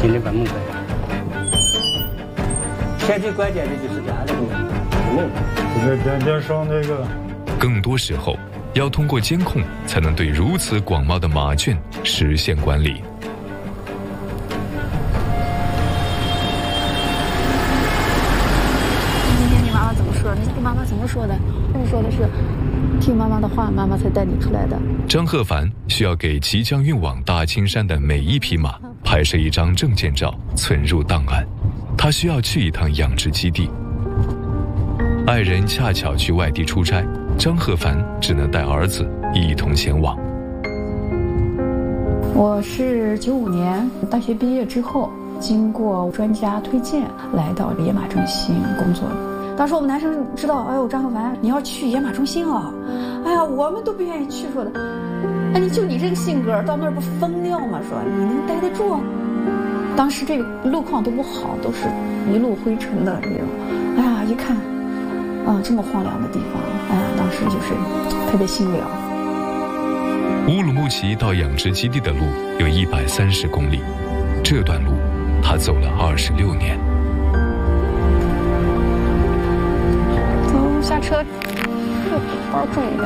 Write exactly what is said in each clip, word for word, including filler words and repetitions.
心里把门关上。现在关键的就是家这个问题， 就是天天上那个。 更多时候，要通过监控才能对如此广袤的马圈实现管理。 今天你妈妈怎么说？你跟妈妈怎么说的？你说的是听妈妈的话，妈妈才带你出来的。 张鹤凡需要给即将运往大青山的每一匹马拍摄一张证件照，存入档案。他需要去一趟养殖基地，爱人恰巧去外地出差，张鹤凡只能带儿子一同前往。 我是九五年大学毕业之后，经过专家推荐来到野马中心工作。当时我们男生知道，哎呦，张鹤凡你要去野马中心啊，哎呀，我们都不愿意去，说的，哎，你就你这个性格，到那儿不疯掉吗？说你能待得住？当时这个路况都不好，都是一路灰尘的这种，哎呀，一看，啊，这么荒凉的地方，哎呀，当时就是特别心凉。 乌鲁木齐到养殖基地的路有一百三十公里，这段路他走了二十六年。 走，下车，这包重一点。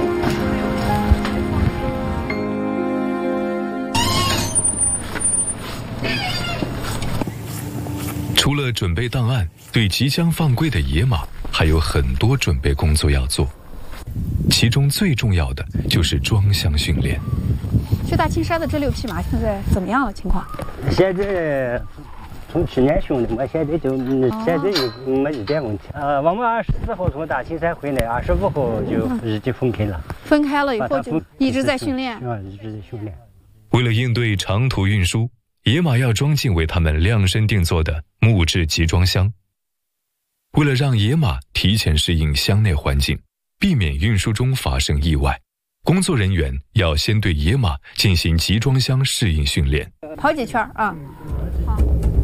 除了准备档案，对即将放归的野马还有很多准备工作要做，其中最重要的就是装箱训练。 去大青山的这六匹马现在怎么样了？情况？ 现在从去年训的，我现在就、嗯哦、现在没一点问题。呃，我们二十四号从大青山回来，二十五号就日记分开了。 分开了以后就一直在训练。 啊，一直在训练。 为了应对长途运输，野马要装进为他们量身定做的木质集装箱。为了让野马提前适应箱内环境，避免运输中发生意外，工作人员要先对野马进行集装箱适应训练。 跑几圈啊？好。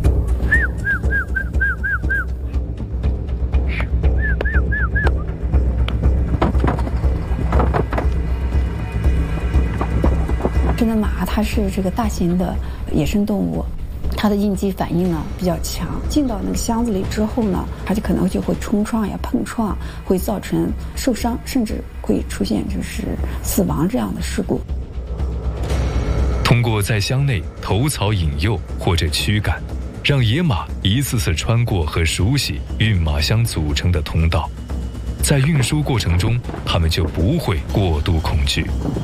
这个马它是这个大型的野生动物，它的应激反应呢比较强。进到那个箱子里之后呢，它就可能就会冲撞呀、碰撞，会造成受伤，甚至会出现就是死亡这样的事故。 通过在箱内头槽引诱或者驱赶，让野马一次次穿过和熟悉运马箱组成的通道，在运输过程中，它们就不会过度恐惧。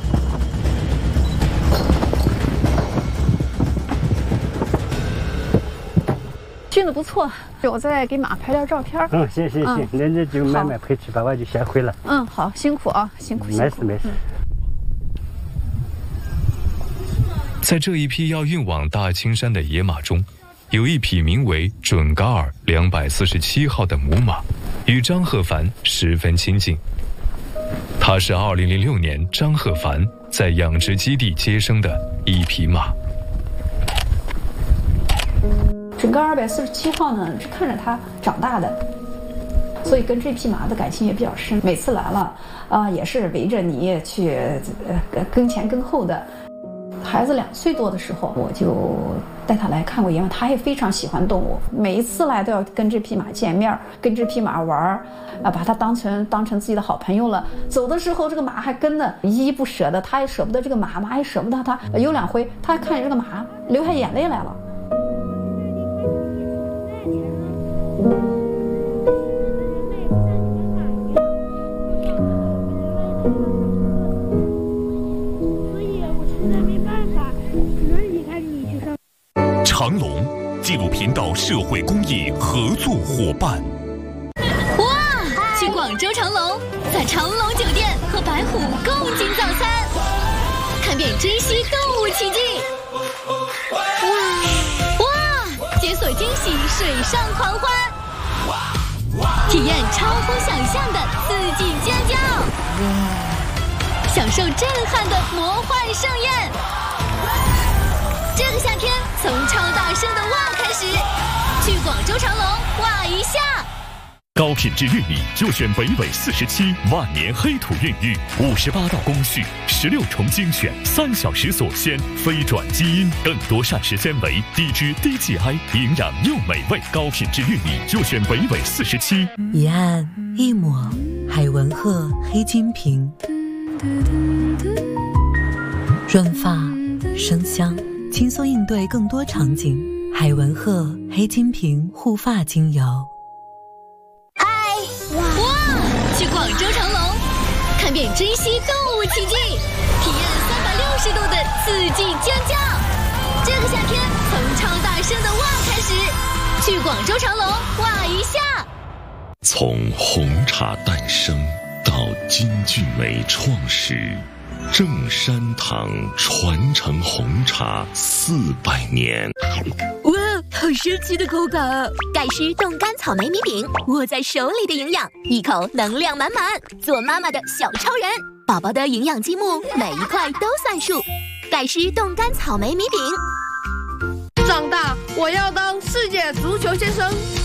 训得不错，我再给马拍点照片。 嗯，行行行，那那就慢慢拍去吧，我就先回了。 嗯，好，辛苦啊，辛苦辛苦。 没事没事。 在这一批要运往大青山的野马中，有一匹名为准噶尔两百四十七号的母马，与张鹤凡十分亲近。它是二零零六年张鹤凡在养殖基地接生的一匹马。 准噶尔二百四十七号呢，是看着它长大的，所以跟这匹马的感情也比较深。每次来了啊、呃，也是围着你去呃跟前跟后的。孩子两岁多的时候，我就带他来看过野马，他也非常喜欢动物，每一次来都要跟这匹马见面，跟这匹马玩啊，把它当成当成自己的好朋友了。走的时候，这个马还跟的依依不舍的，他也舍不得这个马，马也舍不得他。有两回，他看着这个马流下眼泪来了。 长隆纪录频道社会公益合作伙伴。 哇！去广州长隆，在长隆酒店和白虎共进早餐，看遍珍稀动物奇迹。哇哇！解锁惊喜水上狂欢，体验超乎想象的刺激尖叫，享受震撼的魔幻盛宴。这个夏天，从超大声的哇开始，去广州长隆哇一下。 高品质玉米就选北纬四十七，万年黑土孕育，五十八道工序，十六重精选，三小时锁鲜，非转基因，更多膳食纤维，低脂低 G I， 营养又美味。高品质玉米就选北纬四十七。 一按一抹，海文鹤黑金瓶，润发生香，轻松应对更多场景。海文鹤黑金瓶护发精油。 去广州长隆，看遍珍稀动物奇迹，体验三百六十度的刺激尖叫。这个夏天，从超大声的哇开始，去广州长隆哇一下。 从红茶诞生到金骏眉创始，正山堂传承红茶四百年。 哇，好神奇的口感！盖诗冻干草莓米饼，握在手里的营养，一口能量满满，做妈妈的小超人。宝宝的营养积木，每一块都算数。盖诗冻干草莓米饼。 长大我要当世界足球先生。